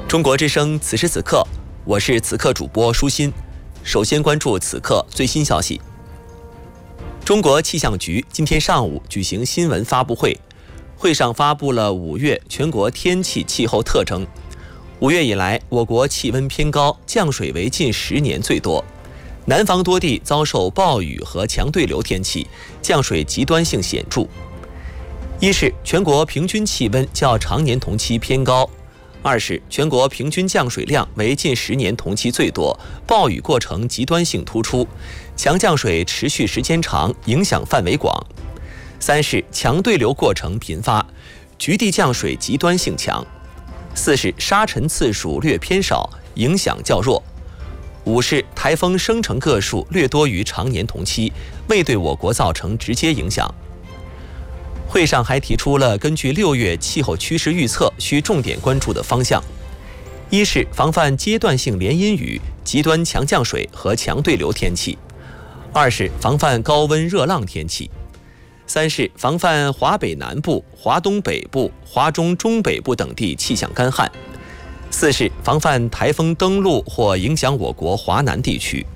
中国之声此时此刻，我是此刻主播舒心。首先关注此刻最新消息。中国气象局今天上午举行新闻发布会，会上发布了5月全国天气气候特征。5月以来，我国气温偏高，降水为近10年最多。南方多地遭受暴雨和强对流天气，降水极端性显著。一是全国平均气温较常年同期偏高。二是全国平均降水量为近10年同期最多，暴雨过程极端性突出，强降水持续时间长，影响范围广。三是强对流过程频发，局地降水极端性强。四是沙尘次数略偏少，影响较弱。五是台风生成个数略多于常年同期，未对我国造成直接影响。会上还提出了根据6月气候趋势预测需重点关注的方向：一是防范阶段性连阴雨、极端强降水和强对流天气；二是防范高温热浪天气；三是防范华北南部、华东北部、华中中北部等地气象干旱；四是防范台风登陆或影响我国华南地区。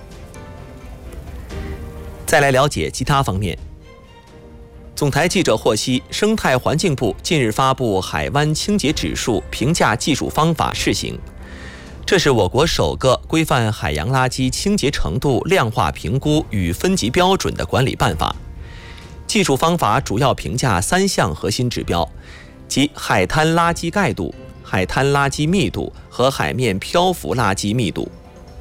再来了解其他方面。总台记者获悉，生态环境部近日发布海湾清洁指数评价技术方法试行，这是我国首个规范海洋垃圾清洁程度量化评估与分级标准的管理办法。技术方法主要评价3项核心指标，即海滩垃圾盖度、海滩垃圾密度和海面漂浮垃圾密度。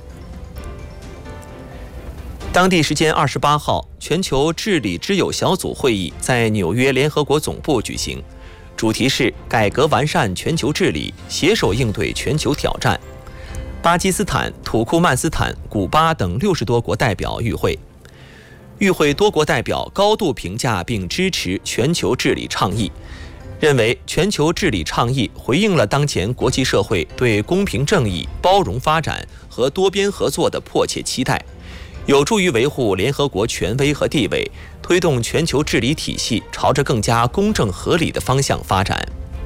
当地时间28号，全球治理之友小组会议在纽约联合国总部举行，主题是改革完善全球治理，携手应对全球挑战。巴基斯坦、土库曼斯坦、古巴等60多国代表与会。与会多国代表高度评价并支持全球治理倡议，认为全球治理倡议回应了当前国际社会对公平正义、包容发展和多边合作的迫切期待，有助于维护联合国权威和地位，推动全球治理体系朝着更加公正合理的方向发展。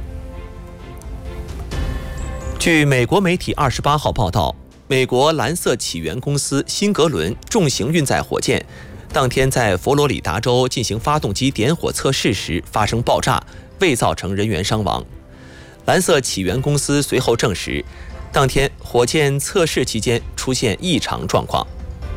据美国媒体28号报道，美国蓝色起源公司辛格伦重型运载火箭当天在佛罗里达州进行发动机点火测试时发生爆炸，未造成人员伤亡。蓝色起源公司随后证实，当天火箭测试期间出现异常状况。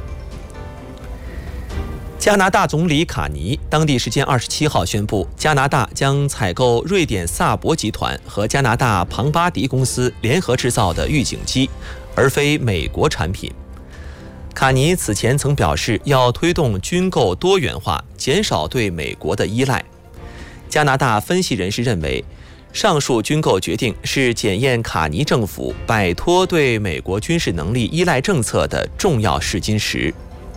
加拿大总理卡尼当地时间27号宣布，加拿大将采购瑞典萨博集团和加拿大庞巴迪公司联合制造的预警机，而非美国产品。卡尼此前曾表示要推动军购多元化，减少对美国的依赖。加拿大分析人士认为，上述军购决定是检验卡尼政府摆脱对美国军事能力依赖政策的重要试金石。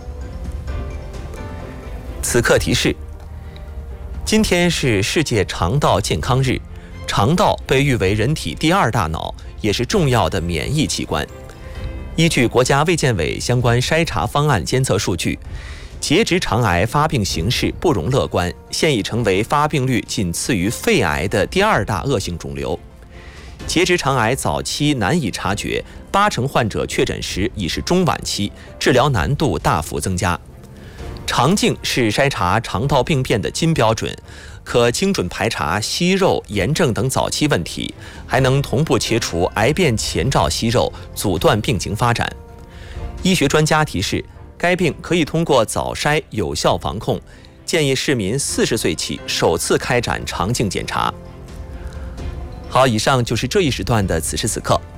此刻提示：今天是世界肠道健康日，肠道被誉为人体第2大脑，也是重要的免疫器官。依据国家卫健委相关筛查方案监测数据，结直肠癌发病形势不容乐观，现已成为发病率仅次于肺癌的第2大恶性肿瘤。结直肠癌早期难以察觉，8成患者确诊时已是中晚期，治疗难度大幅增加。肠镜是筛查肠道病变的金标准，可精准排查息肉、炎症等早期问题，还能同步切除癌变前兆息肉，阻断病情发展。医学专家提示，该病可以通过早筛有效防控，建议市民40岁起首次开展肠镜检查。好，以上就是这一时段的此时此刻，